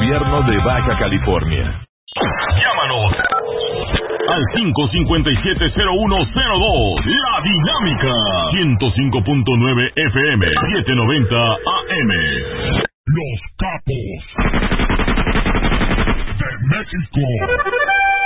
Gobierno de Baja California. Llámanos al 557-0102. La Dinámica. 105.9 FM, 790 AM.